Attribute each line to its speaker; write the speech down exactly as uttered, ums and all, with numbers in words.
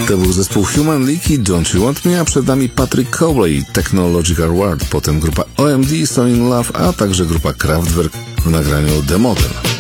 Speaker 1: To był zespół Human League i Don't You Want Me, a przed nami Patrick Cowley, Technological World, potem grupa O M D, So In Love, a także grupa Kraftwerk w nagraniu The Model.